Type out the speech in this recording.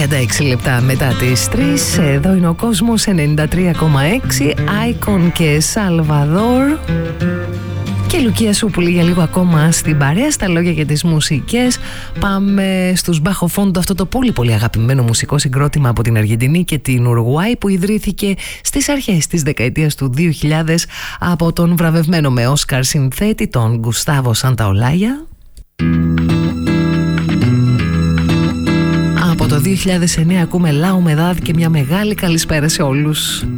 36 λεπτά μετά τις 3. Εδώ είναι ο Κόσμος 93,6. Άικον και Σαλβαδόρ. Και Λουκία Σούπουλη για λίγο ακόμα στην παρέα. Στα λόγια και τις μουσικές πάμε στους Μπάχο Φόντο, αυτό το πολύ πολύ αγαπημένο μουσικό συγκρότημα από την Αργεντινή και την Ουρουγουάη, που ιδρύθηκε στις αρχές της δεκαετίας του 2000 από τον βραβευμένο με Όσκαρ συνθέτη τον Γκουστάβο Σανταολάγια. Από το 2009 ακούμε La Humedad και μια μεγάλη καλησπέρα σε όλους.